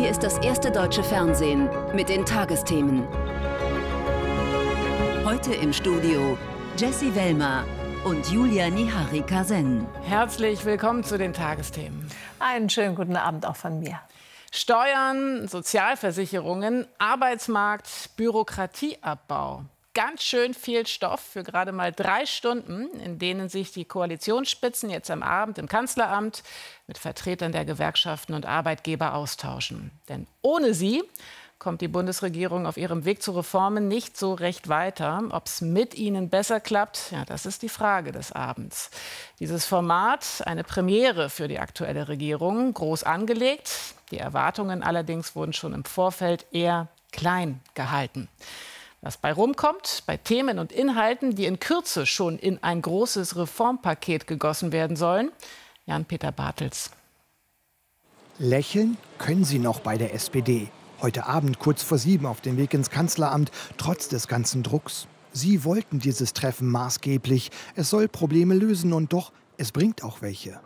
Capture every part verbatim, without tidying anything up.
Hier ist das erste deutsche Fernsehen mit den Tagesthemen. Heute im Studio Jessie Wellmer und Julia Niharika-Sen. Herzlich willkommen zu den Tagesthemen. Einen schönen guten Abend auch von mir. Steuern, Sozialversicherungen, Arbeitsmarkt, Bürokratieabbau. Ganz schön viel Stoff für gerade mal drei Stunden, in denen sich die Koalitionsspitzen jetzt am Abend im Kanzleramt mit Vertretern der Gewerkschaften und Arbeitgeber austauschen. Denn ohne sie kommt die Bundesregierung auf ihrem Weg zu Reformen nicht so recht weiter. Ob es mit ihnen besser klappt, ja, das ist die Frage des Abends. Dieses Format, eine Premiere für die aktuelle Regierung, groß angelegt. Die Erwartungen allerdings wurden schon im Vorfeld eher klein gehalten. Was bei rumkommt, bei Themen und Inhalten, die in Kürze schon in ein großes Reformpaket gegossen werden sollen. Jan-Peter Bartels. Lächeln können Sie noch bei der S P D. Heute Abend kurz vor sieben auf dem Weg ins Kanzleramt, trotz des ganzen Drucks. Sie wollten dieses Treffen maßgeblich. Es soll Probleme lösen und doch, es bringt auch welche.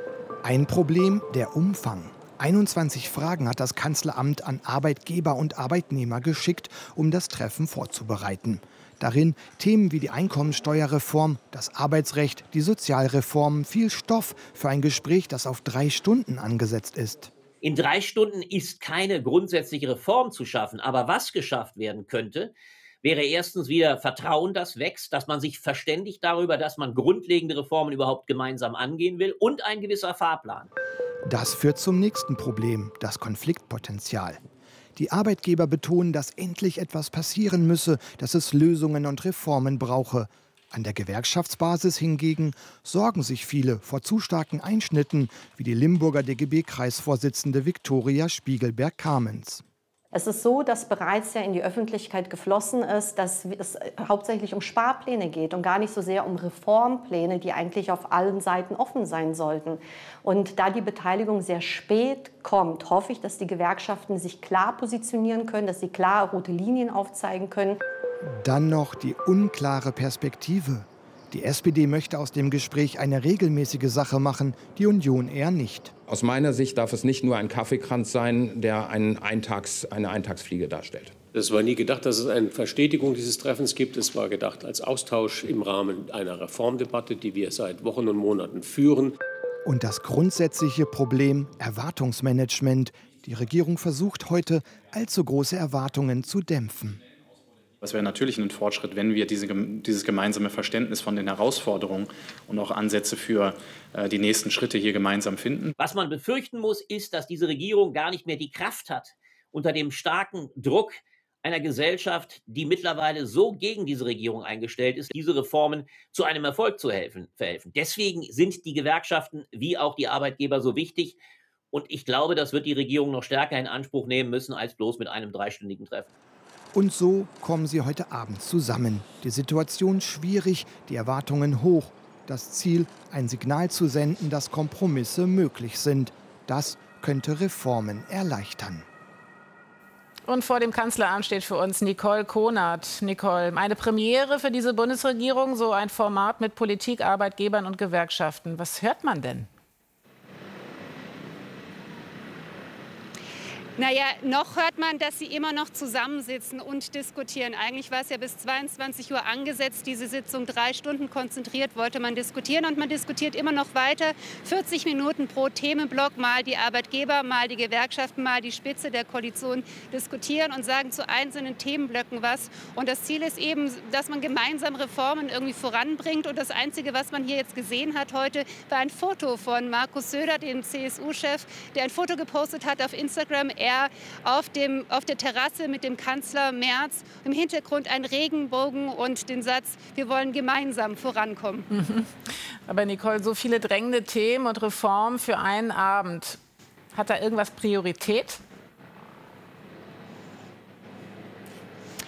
Ein Problem, der Umfang. einundzwanzig Fragen hat das Kanzleramt an Arbeitgeber und Arbeitnehmer geschickt, um das Treffen vorzubereiten. Darin Themen wie die Einkommensteuerreform, das Arbeitsrecht, die Sozialreform, viel Stoff für ein Gespräch, das auf drei Stunden angesetzt ist. In drei Stunden ist keine grundsätzliche Reform zu schaffen. Aber was geschafft werden könnte, wäre erstens wieder Vertrauen, das wächst, dass man sich verständigt darüber, dass man grundlegende Reformen überhaupt gemeinsam angehen will und ein gewisser Fahrplan. Das führt zum nächsten Problem, das Konfliktpotenzial. Die Arbeitgeber betonen, dass endlich etwas passieren müsse, dass es Lösungen und Reformen brauche. An der Gewerkschaftsbasis hingegen sorgen sich viele vor zu starken Einschnitten, wie die Limburger D G B-Kreisvorsitzende Viktoria Spiegelberg-Kamens. Es ist so, dass bereits ja in die Öffentlichkeit geflossen ist, dass es hauptsächlich um Sparpläne geht und gar nicht so sehr um Reformpläne, die eigentlich auf allen Seiten offen sein sollten. Und da die Beteiligung sehr spät kommt, hoffe ich, dass die Gewerkschaften sich klar positionieren können, dass sie klar rote Linien aufzeigen können. Dann noch die unklare Perspektive. Die S P D möchte aus dem Gespräch eine regelmäßige Sache machen, die Union eher nicht. Aus meiner Sicht darf es nicht nur ein Kaffeekranz sein, der einen Eintags, eine Eintagsfliege darstellt. Es war nie gedacht, dass es eine Verstetigung dieses Treffens gibt. Es war gedacht als Austausch im Rahmen einer Reformdebatte, die wir seit Wochen und Monaten führen. Und das grundsätzliche Problem Erwartungsmanagement. Die Regierung versucht heute, allzu große Erwartungen zu dämpfen. Das wäre natürlich ein Fortschritt, wenn wir diese, dieses gemeinsame Verständnis von den Herausforderungen und auch Ansätze für äh, die nächsten Schritte hier gemeinsam finden. Was man befürchten muss, ist, dass diese Regierung gar nicht mehr die Kraft hat, unter dem starken Druck einer Gesellschaft, die mittlerweile so gegen diese Regierung eingestellt ist, diese Reformen zu einem Erfolg zu helfen, verhelfen. Deswegen sind die Gewerkschaften wie auch die Arbeitgeber so wichtig. Und ich glaube, das wird die Regierung noch stärker in Anspruch nehmen müssen, als bloß mit einem dreistündigen Treffen. Und so kommen sie heute Abend zusammen. Die Situation schwierig, die Erwartungen hoch. Das Ziel, ein Signal zu senden, dass Kompromisse möglich sind. Das könnte Reformen erleichtern. Und vor dem Kanzleramt steht für uns Nicole Konert. Nicole, eine Premiere für diese Bundesregierung, so ein Format mit Politik, Arbeitgebern und Gewerkschaften. Was hört man denn? Naja, noch hört man, dass sie immer noch zusammensitzen und diskutieren. Eigentlich war es ja bis zweiundzwanzig Uhr angesetzt, diese Sitzung drei Stunden konzentriert wollte man diskutieren. Und man diskutiert immer noch weiter, vierzig Minuten pro Themenblock, mal die Arbeitgeber, mal die Gewerkschaften, mal die Spitze der Koalition diskutieren und sagen zu einzelnen Themenblöcken was. Und das Ziel ist eben, dass man gemeinsam Reformen irgendwie voranbringt. Und das Einzige, was man hier jetzt gesehen hat heute, war ein Foto von Markus Söder, dem C S U-Chef, der ein Foto gepostet hat auf Instagram. Er auf, dem, auf der Terrasse mit dem Kanzler Merz, im Hintergrund ein Regenbogen und den Satz, wir wollen gemeinsam vorankommen. Mhm. Aber Nicole, so viele drängende Themen und Reformen für einen Abend. Hat da irgendwas Priorität?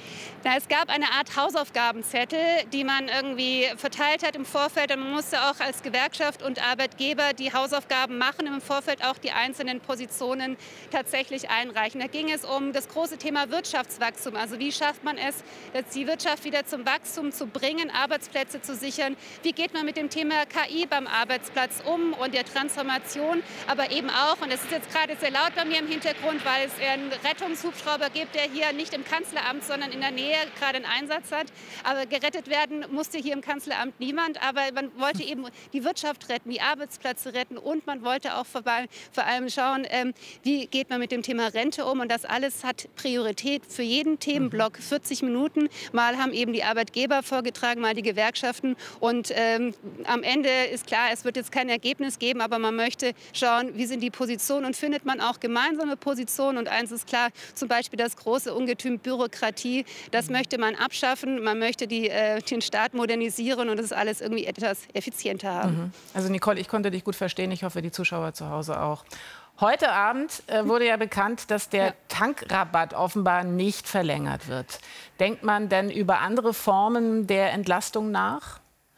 Na, es gab eine Art Hausaufgabenzettel, die man irgendwie verteilt hat im Vorfeld. Und man musste auch als Gewerkschaft und Arbeitgeber die Hausaufgaben machen, im Vorfeld auch die einzelnen Positionen tatsächlich einreichen. Da ging es um das große Thema Wirtschaftswachstum. Also wie schafft man es, die Wirtschaft wieder zum Wachstum zu bringen, Arbeitsplätze zu sichern? Wie geht man mit dem Thema K I beim Arbeitsplatz um und der Transformation? Aber eben auch, und es ist jetzt gerade sehr laut bei mir im Hintergrund, weil es einen Rettungshubschrauber gibt, der hier nicht im Kanzleramt, sondern in der Nähe gerade einen Einsatz hat. Aber gerettet werden musste hier im Kanzleramt niemand. Aber man wollte eben die Wirtschaft retten, die Arbeitsplätze retten und man wollte auch vor allem schauen, ähm, wie geht man mit dem Thema Rente um. Und das alles hat Priorität für jeden Themenblock. vierzig Minuten. Mal haben eben die Arbeitgeber vorgetragen, mal die Gewerkschaften. Und ähm, am Ende ist klar, es wird jetzt kein Ergebnis geben, aber man möchte schauen, wie sind die Positionen und findet man auch gemeinsame Positionen. Und eins ist klar, zum Beispiel das große Ungetüm Bürokratie. Das möchte man abschaffen. Man möchte die, äh, den Staat modernisieren und das alles irgendwie etwas effizienter haben. Mhm. Also Nicole, ich konnte dich gut verstehen. Ich hoffe, die Zuschauer zu Hause auch. Heute Abend äh, wurde ja bekannt, dass der ja. Tankrabatt offenbar nicht verlängert wird. Denkt man denn über andere Formen der Entlastung nach?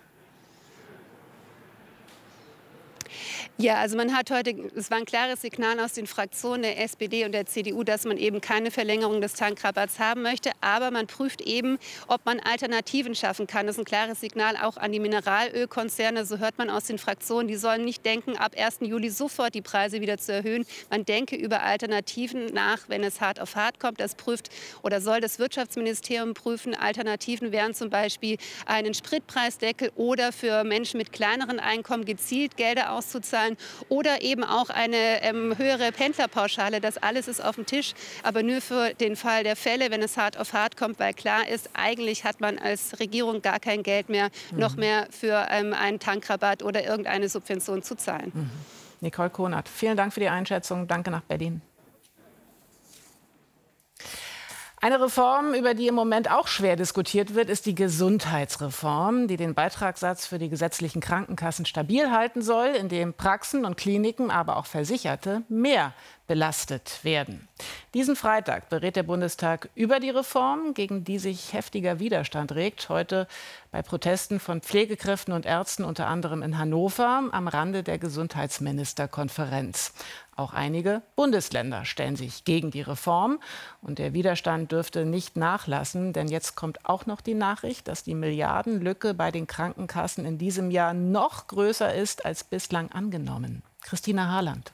Ja, also man hat heute, es war ein klares Signal aus den Fraktionen der S P D und der C D U, dass man eben keine Verlängerung des Tankrabatts haben möchte. Aber man prüft eben, ob man Alternativen schaffen kann. Das ist ein klares Signal auch an die Mineralölkonzerne. So hört man aus den Fraktionen, die sollen nicht denken, ab ersten Juli sofort die Preise wieder zu erhöhen. Man denke über Alternativen nach, wenn es hart auf hart kommt. Das prüft oder soll das Wirtschaftsministerium prüfen. Alternativen wären zum Beispiel einen Spritpreisdeckel oder für Menschen mit kleineren Einkommen gezielt Gelder auszuzahlen. Oder eben auch eine ähm, höhere Pendlerpauschale. Das alles ist auf dem Tisch, aber nur für den Fall der Fälle, wenn es hart auf hart kommt, weil klar ist, eigentlich hat man als Regierung gar kein Geld mehr, mhm. noch mehr für ähm, einen Tankrabatt oder irgendeine Subvention zu zahlen. Mhm. Nicole Konert, vielen Dank für die Einschätzung. Danke nach Berlin. Eine Reform, über die im Moment auch schwer diskutiert wird, ist die Gesundheitsreform, die den Beitragssatz für die gesetzlichen Krankenkassen stabil halten soll, indem Praxen und Kliniken, aber auch Versicherte mehr belastet werden. Diesen Freitag berät der Bundestag über die Reform, gegen die sich heftiger Widerstand regt. Heute bei Protesten von Pflegekräften und Ärzten, unter anderem in Hannover, am Rande der Gesundheitsministerkonferenz. Auch einige Bundesländer stellen sich gegen die Reform. Und der Widerstand dürfte nicht nachlassen, denn jetzt kommt auch noch die Nachricht, dass die Milliardenlücke bei den Krankenkassen in diesem Jahr noch größer ist als bislang angenommen. Christina Harland.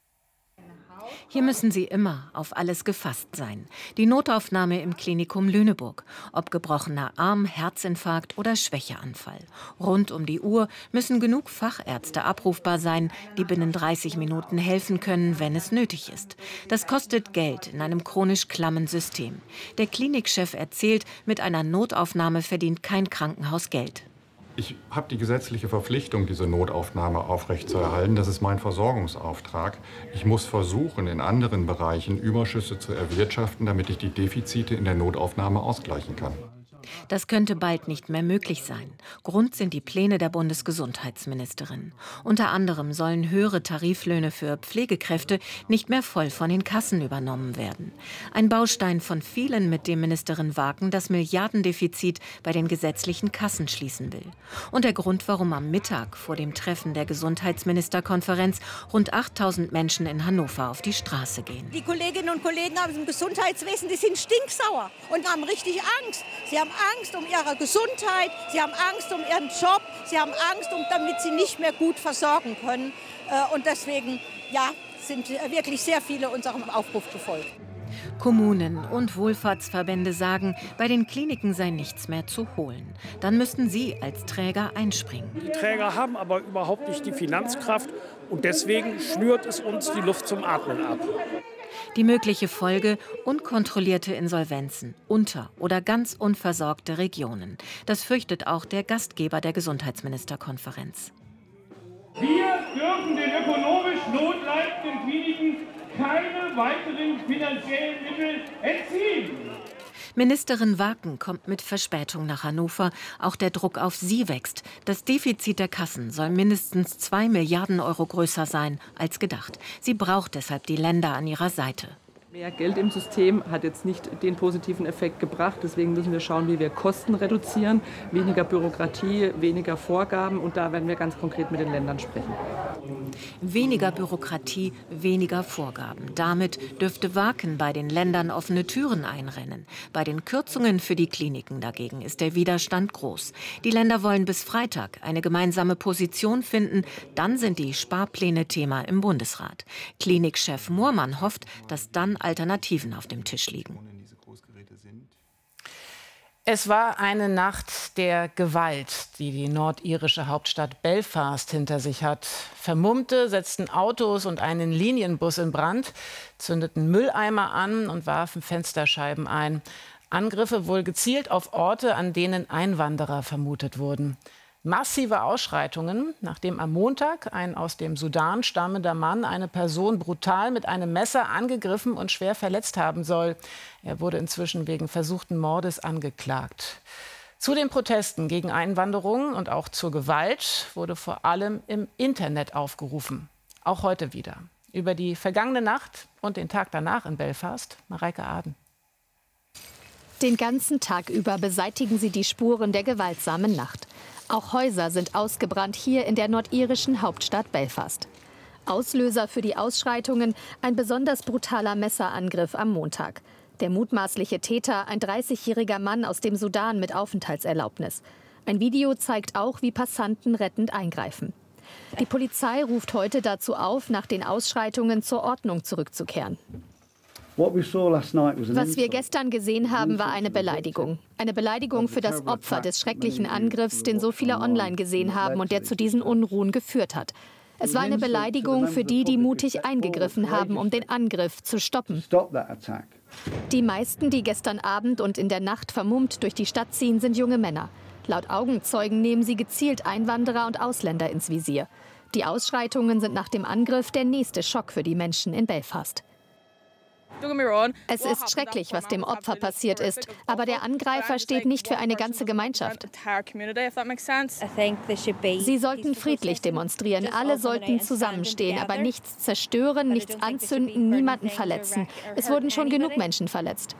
Hier müssen sie immer auf alles gefasst sein. Die Notaufnahme im Klinikum Lüneburg. Ob gebrochener Arm, Herzinfarkt oder Schwächeanfall. Rund um die Uhr müssen genug Fachärzte abrufbar sein, die binnen dreißig Minuten helfen können, wenn es nötig ist. Das kostet Geld in einem chronisch klammen System. Der Klinikchef erzählt, mit einer Notaufnahme verdient kein Krankenhaus Geld. Ich habe die gesetzliche Verpflichtung, diese Notaufnahme aufrechtzuerhalten. Das ist mein Versorgungsauftrag. Ich muss versuchen, in anderen Bereichen Überschüsse zu erwirtschaften, damit ich die Defizite in der Notaufnahme ausgleichen kann. Das könnte bald nicht mehr möglich sein. Grund sind die Pläne der Bundesgesundheitsministerin. Unter anderem sollen höhere Tariflöhne für Pflegekräfte nicht mehr voll von den Kassen übernommen werden. Ein Baustein von vielen, mit dem Ministerin Wagen das Milliardendefizit bei den gesetzlichen Kassen schließen will. Und der Grund, warum am Mittag vor dem Treffen der Gesundheitsministerkonferenz rund achttausend Menschen in Hannover auf die Straße gehen. Die Kolleginnen und Kollegen aus dem Gesundheitswesen, die sind stinksauer und haben richtig Angst. Sie haben Angst um ihre Gesundheit, sie haben Angst um ihren Job, sie haben Angst, um, damit sie nicht mehr gut versorgen können. Und deswegen ja, sind wirklich sehr viele unserem Aufruf gefolgt. Kommunen und Wohlfahrtsverbände sagen, bei den Kliniken sei nichts mehr zu holen. Dann müssten sie als Träger einspringen. Die Träger haben aber überhaupt nicht die Finanzkraft und deswegen schnürt es uns die Luft zum Atmen ab. Die mögliche Folge: unkontrollierte Insolvenzen, unter- oder ganz unversorgte Regionen. Das fürchtet auch der Gastgeber der Gesundheitsministerkonferenz. Wir dürfen den ökonomisch notleidenden Kliniken keine weiteren finanziellen Mittel entziehen. Ministerin Wagen kommt mit Verspätung nach Hannover. Auch der Druck auf sie wächst. Das Defizit der Kassen soll mindestens zwei Milliarden Euro größer sein als gedacht. Sie braucht deshalb die Länder an ihrer Seite. Mehr Geld im System hat jetzt nicht den positiven Effekt gebracht. Deswegen müssen wir schauen, wie wir Kosten reduzieren, weniger Bürokratie, weniger Vorgaben. Und da werden wir ganz konkret mit den Ländern sprechen. Weniger Bürokratie, weniger Vorgaben. Damit dürfte Waken bei den Ländern offene Türen einrennen. Bei den Kürzungen für die Kliniken dagegen ist der Widerstand groß. Die Länder wollen bis Freitag eine gemeinsame Position finden. Dann sind die Sparpläne Thema im Bundesrat. Klinikchef Moormann hofft, dass dann Alternativen auf dem Tisch liegen. Es war eine Nacht der Gewalt, die die nordirische Hauptstadt Belfast hinter sich hat. Vermummte setzten Autos und einen Linienbus in Brand, zündeten Mülleimer an und warfen Fensterscheiben ein. Angriffe wohl gezielt auf Orte, an denen Einwanderer vermutet wurden. Massive Ausschreitungen, nachdem am Montag ein aus dem Sudan stammender Mann eine Person brutal mit einem Messer angegriffen und schwer verletzt haben soll. Er wurde inzwischen wegen versuchten Mordes angeklagt. Zu den Protesten gegen Einwanderung und auch zur Gewalt wurde vor allem im Internet aufgerufen. Auch heute wieder. Über die vergangene Nacht und den Tag danach in Belfast, Mareike Aden. Den ganzen Tag über beseitigen sie die Spuren der gewaltsamen Nacht. Auch Häuser sind ausgebrannt hier in der nordirischen Hauptstadt Belfast. Auslöser für die Ausschreitungen ein besonders brutaler Messerangriff am Montag. Der mutmaßliche Täter, ein dreißigjähriger Mann aus dem Sudan mit Aufenthaltserlaubnis. Ein Video zeigt auch, wie Passanten rettend eingreifen. Die Polizei ruft heute dazu auf, nach den Ausschreitungen zur Ordnung zurückzukehren. Was wir gestern gesehen haben, war eine Beleidigung. Eine Beleidigung für das Opfer des schrecklichen Angriffs, den so viele online gesehen haben und der zu diesen Unruhen geführt hat. Es war eine Beleidigung für die, die mutig eingegriffen haben, um den Angriff zu stoppen. Die meisten, die gestern Abend und in der Nacht vermummt durch die Stadt ziehen, sind junge Männer. Laut Augenzeugen nehmen sie gezielt Einwanderer und Ausländer ins Visier. Die Ausschreitungen sind nach dem Angriff der nächste Schock für die Menschen in Belfast. Es ist schrecklich, was dem Opfer passiert ist, aber der Angreifer steht nicht für eine ganze Gemeinschaft. Sie sollten friedlich demonstrieren, alle sollten zusammenstehen, aber nichts zerstören, nichts anzünden, niemanden verletzen. Es wurden schon genug Menschen verletzt.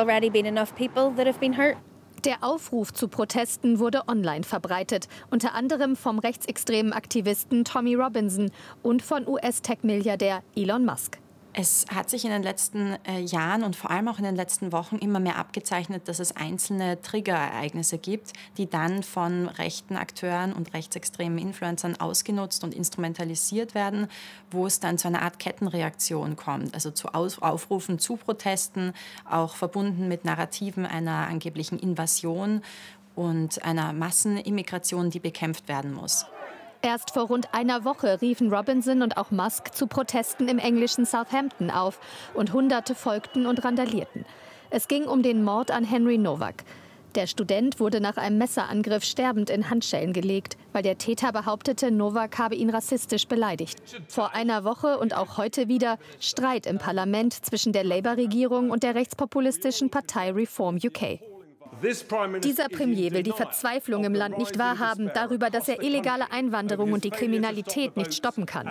Der Aufruf zu Protesten wurde online verbreitet, unter anderem vom rechtsextremen Aktivisten Tommy Robinson und von U S-Tech-Milliardär Elon Musk. Es hat sich in den letzten äh, Jahren und vor allem auch in den letzten Wochen immer mehr abgezeichnet, dass es einzelne Triggerereignisse gibt, die dann von rechten Akteuren und rechtsextremen Influencern ausgenutzt und instrumentalisiert werden, wo es dann zu einer Art Kettenreaktion kommt, also zu Aus Aufrufen zu Protesten, auch verbunden mit Narrativen einer angeblichen Invasion und einer Massenimmigration, die bekämpft werden muss. Erst vor rund einer Woche riefen Robinson und auch Musk zu Protesten im englischen Southampton auf und Hunderte folgten und randalierten. Es ging um den Mord an Henry Nowak. Der Student wurde nach einem Messerangriff sterbend in Handschellen gelegt, weil der Täter behauptete, Nowak habe ihn rassistisch beleidigt. Vor einer Woche und auch heute wieder Streit im Parlament zwischen der Labour-Regierung und der rechtspopulistischen Partei Reform U K. Dieser Premier will die Verzweiflung im Land nicht wahrhaben, darüber, dass er illegale Einwanderung und die Kriminalität nicht stoppen kann.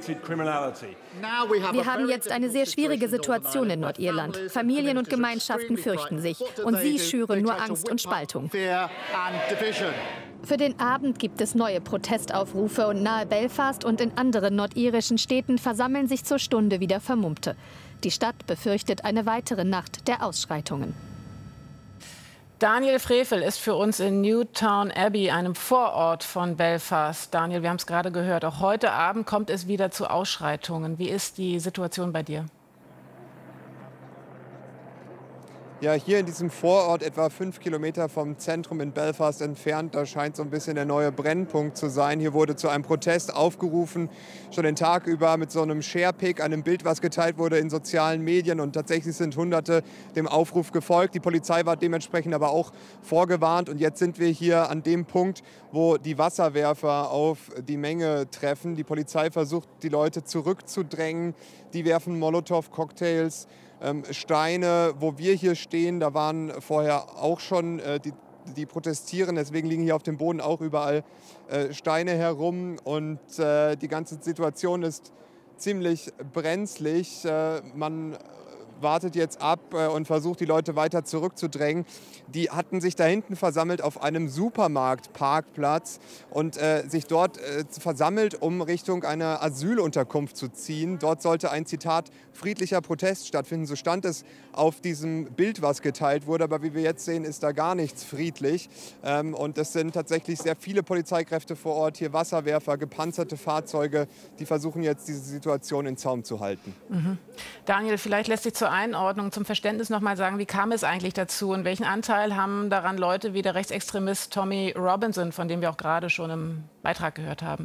Wir haben jetzt eine sehr schwierige Situation in Nordirland. Familien und Gemeinschaften fürchten sich und sie schüren nur Angst und Spaltung. Für den Abend gibt es neue Protestaufrufe und nahe Belfast und in anderen nordirischen Städten versammeln sich zur Stunde wieder Vermummte. Die Stadt befürchtet eine weitere Nacht der Ausschreitungen. Daniel Frevel ist für uns in Newtown Abbey, einem Vorort von Belfast. Daniel, wir haben es gerade gehört, auch heute Abend kommt es wieder zu Ausschreitungen. Wie ist die Situation bei dir? Ja, hier in diesem Vorort, etwa fünf Kilometer vom Zentrum in Belfast entfernt, da scheint so ein bisschen der neue Brennpunkt zu sein. Hier wurde zu einem Protest aufgerufen, schon den Tag über mit so einem Sharepick, einem Bild, was geteilt wurde in sozialen Medien. Und tatsächlich sind Hunderte dem Aufruf gefolgt. Die Polizei war dementsprechend aber auch vorgewarnt. Und jetzt sind wir hier an dem Punkt, wo die Wasserwerfer auf die Menge treffen. Die Polizei versucht, die Leute zurückzudrängen. Die werfen Molotow-Cocktails, Steine. Wo wir hier stehen, da waren vorher auch schon äh, die, die protestieren. Deswegen liegen hier auf dem Boden auch überall äh, Steine herum. Und äh, die ganze Situation ist ziemlich brenzlig. Äh, man wartet jetzt ab und versucht, die Leute weiter zurückzudrängen. Die hatten sich da hinten versammelt auf einem Supermarktparkplatz und äh, sich dort äh, versammelt, um Richtung einer Asylunterkunft zu ziehen. Dort sollte ein, Zitat, friedlicher Protest stattfinden. So stand es auf diesem Bild, was geteilt wurde. Aber wie wir jetzt sehen, ist da gar nichts friedlich. Ähm, und es sind tatsächlich sehr viele Polizeikräfte vor Ort, hier Wasserwerfer, gepanzerte Fahrzeuge, die versuchen jetzt, diese Situation in Zaum zu halten. Mhm. Daniel, vielleicht lässt sich zur Einordnung, zum Verständnis noch mal sagen, wie kam es eigentlich dazu und welchen Anteil haben daran Leute wie der Rechtsextremist Tommy Robinson, von dem wir auch gerade schon im Beitrag gehört haben?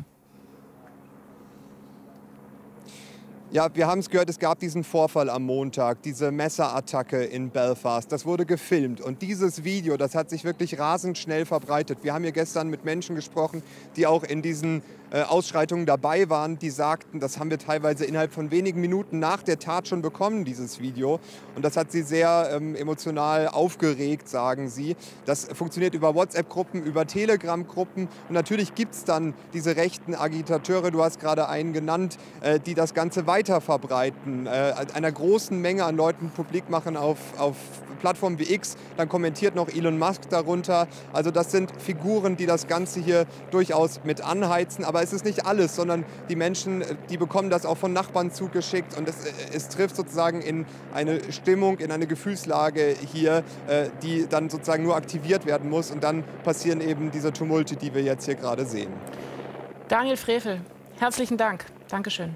Ja, wir haben es gehört, es gab diesen Vorfall am Montag, diese Messerattacke in Belfast. Das wurde gefilmt und dieses Video, das hat sich wirklich rasend schnell verbreitet. Wir haben hier gestern mit Menschen gesprochen, die auch in diesen äh, Ausschreitungen dabei waren, die sagten, das haben wir teilweise innerhalb von wenigen Minuten nach der Tat schon bekommen, dieses Video. Und das hat sie sehr ähm, emotional aufgeregt, sagen sie. Das funktioniert über WhatsApp-Gruppen, über Telegram-Gruppen. Und natürlich gibt es dann diese rechten Agitateure, du hast gerade einen genannt, äh, die das Ganze weiter verbreiten, äh, einer großen Menge an Leuten publik machen auf, auf Plattformen wie X. Dann kommentiert noch Elon Musk darunter. Also das sind Figuren, die das Ganze hier durchaus mit anheizen. Aber es ist nicht alles, sondern die Menschen, die bekommen das auch von Nachbarn zugeschickt. Und es, es trifft sozusagen in eine Stimmung, in eine Gefühlslage hier, äh, die dann sozusagen nur aktiviert werden muss. Und dann passieren eben diese Tumulte, die wir jetzt hier gerade sehen. Daniel Frevel, herzlichen Dank. Dankeschön.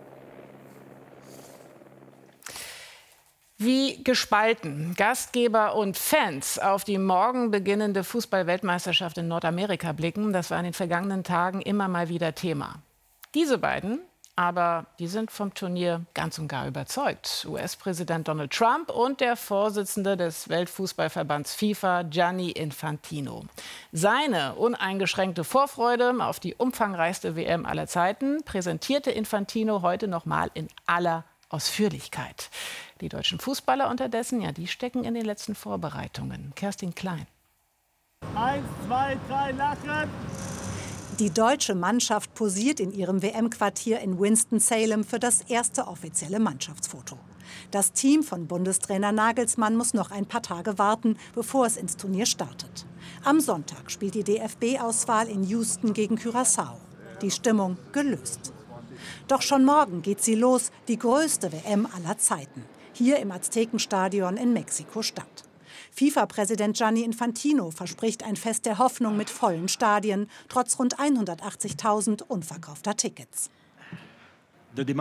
Wie gespalten Gastgeber und Fans auf die morgen beginnende Fußball-Weltmeisterschaft in Nordamerika blicken, das war in den vergangenen Tagen immer mal wieder Thema. Diese beiden, aber die sind vom Turnier ganz und gar überzeugt. U S-Präsident Donald Trump und der Vorsitzende des Weltfußballverbands FIFA, Gianni Infantino. Seine uneingeschränkte Vorfreude auf die umfangreichste W M aller Zeiten präsentierte Infantino heute noch mal in aller Ausführlichkeit. Die deutschen Fußballer unterdessen, ja, die stecken in den letzten Vorbereitungen. Kerstin Klein. Eins, zwei, drei, lachen! Die deutsche Mannschaft posiert in ihrem W M-Quartier in Winston-Salem für das erste offizielle Mannschaftsfoto. Das Team von Bundestrainer Nagelsmann muss noch ein paar Tage warten, bevor es ins Turnier startet. Am Sonntag spielt die D F B-Auswahl in Houston gegen Curaçao. Die Stimmung gelöst. Doch schon morgen geht sie los, die größte W M aller Zeiten. Hier im Aztekenstadion in Mexiko-Stadt. FIFA-Präsident Gianni Infantino verspricht ein Fest der Hoffnung mit vollen Stadien, trotz rund hundertachtzigtausend unverkaufter Tickets. Die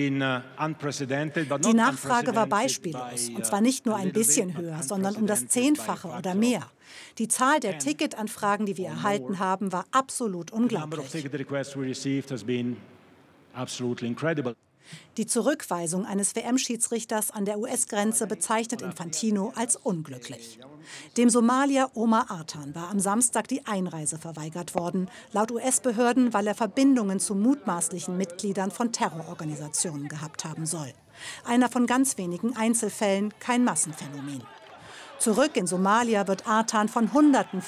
Nachfrage war beispiellos, und zwar nicht nur ein bisschen höher, sondern um das Zehnfache oder mehr. Die Zahl der Ticketanfragen, die wir erhalten haben, war absolut unglaublich. Die Zurückweisung eines W M-Schiedsrichters an der U S-Grenze bezeichnet Infantino als unglücklich. Dem Somalier Omar Artan war am Samstag die Einreise verweigert worden, laut U S-Behörden, weil er Verbindungen zu mutmaßlichen Mitgliedern von Terrororganisationen gehabt haben soll. Einer von ganz wenigen Einzelfällen, kein Massenphänomen. Zurück in Somalia wird Artan von Hunderten